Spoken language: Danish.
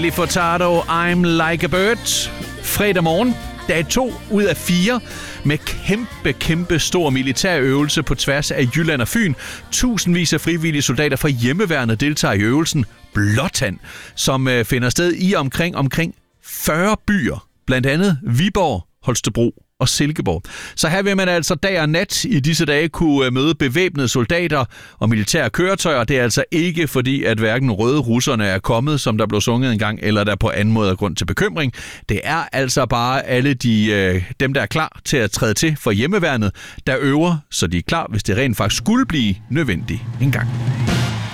Nelly Furtado, I'm Like a Bird. Fredag morgen, dag 2 ud af 4, med kæmpe stor militærøvelse på tværs af Jylland og Fyn. Tusindvis af frivillige soldater fra hjemmeværnet deltager i øvelsen Blåtand, som finder sted i omkring 40 byer, blandt andet Viborg, Holstebro og Silkeborg. Så her vil man altså dag og nat i disse dage kunne møde bevæbnede soldater og militære køretøjer. Det er altså ikke fordi, at hverken røde russerne er kommet, som der blev sunget engang, eller der på anden måde er grund til bekymring. Det er altså bare alle dem, der er klar til at træde til for hjemmeværnet, der øver, så de er klar, hvis det rent faktisk skulle blive nødvendigt engang.